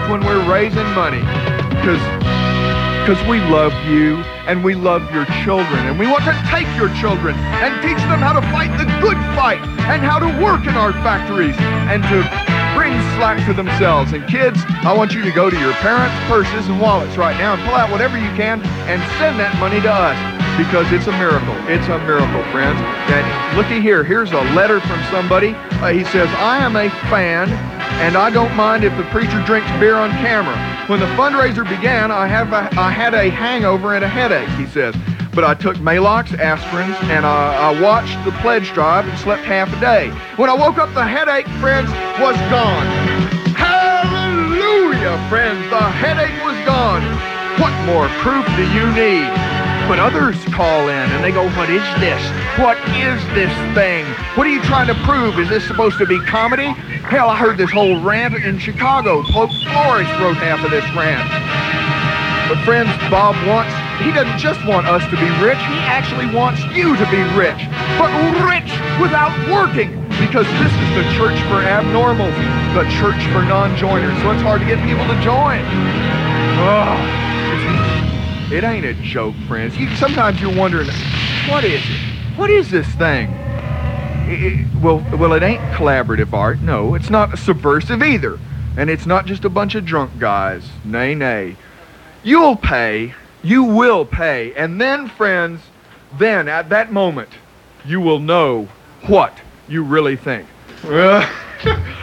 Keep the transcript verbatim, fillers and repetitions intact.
That's when we're raising money. Because because we love you and we love your children. And we want to take your children and teach them how to fight the good fight and how to work in our factories and to bring slack to themselves. And kids, I want you to go to your parents' purses and wallets right now and pull out whatever you can and send that money to us, because it's a miracle. It's a miracle, friends. And looky here. Here's a letter from somebody. Uh, he says, I am a fan, and I don't mind if the preacher drinks beer on camera. When the fundraiser began, I, have a, I had a hangover and a headache, he says. But I took Maalox, aspirins, and I, I watched the pledge drive and slept half a day. When I woke up, the headache, friends, was gone. Hallelujah, friends. The headache was gone. What more proof do you need? When others call in and they go, what is this? What is this thing? What are you trying to prove? Is this supposed to be comedy? Hell, I heard this whole rant in Chicago. Pope Flores wrote half of this rant. But friends, Bob wants, he doesn't just want us to be rich, he actually wants you to be rich. But rich without working. Because this is the church for abnormals, the church for non-joiners. So it's hard to get people to join. Oh. It ain't a joke, friends. You, sometimes you're wondering, what is it? What is this thing? It, it, well, well, it ain't collaborative art. No, it's not subversive either. And it's not just a bunch of drunk guys. Nay, nay. You'll pay. You will pay. And then, friends, then at that moment, you will know what you really think. Uh,